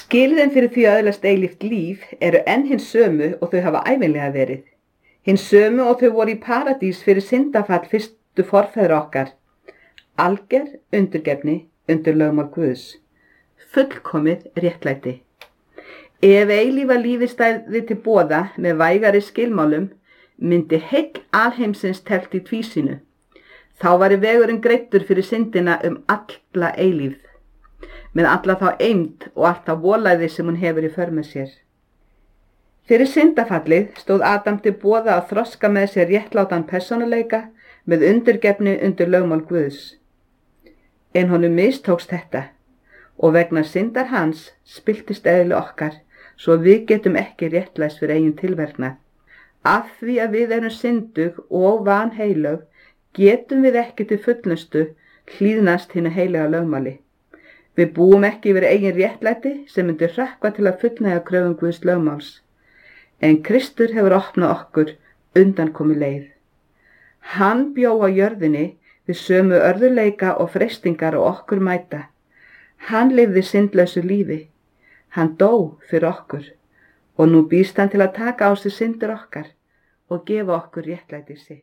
Skilyrðin fyrir því að öðlast eilíft líf eru enn hins sömu og þau hafa ævinlega verið. Hins sömu og þau voru í paradís fyrir syndafall fyrstu forfeðra okkar. Alger undirgefni undir lögmál Guðs. Fullkomið réttlæti. Ef eilífa lífi stæði til boða með vægari skilmálum, myndi heill alheimsins teflt í tvísýnu. Þá væri vegurinn greiddur fyrir syndina alla eilífð, með alla þá eymd og allt þá volæði sem hún hefur í för með sér. Fyrir syndafallið stóð Adam til boða að þroska með sér réttlátan persónuleika með undirgefni undir lögmál Guðs. En honum mistókst þetta og vegna syndar hans spilltist eðli okkar svo við getum ekki réttlæst fyrir eigin tilverknað. Af því að við erum syndug og vanheilög getum við ekki til fullnustu hlýðnast hinu heilaga lögmáli. Við búum ekki yfir eigin réttlæti sem myndi hrökkva til að fullnægja kröfum Guðs lögmáls. En Kristur hefur opnað okkur undankomu leið. Hann bjó á jörðinni við sömu örðuleika og freistingar og okkur mæta. Hann lifði syndlausu lífi. Hann dó fyrir okkur og nú býst hann til að taka á sig syndir okkar og gefa okkur réttlæti sitt.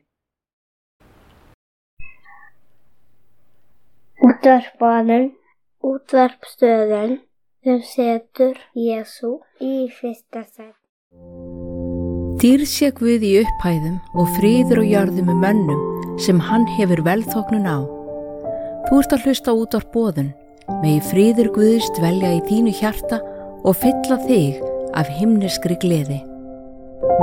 Útvarpaðan, útvarpstöðin sem setur Jesú í fyrsta sæti. Dýrð sé Guð í upphæðum og friður á jörðum með mönnum sem hann hefur velþóknun á. Þú ert að hlusta á útvarpboðun, megi friður Guðs dvelja í þínu hjarta og fylla þig af himneskri gleði.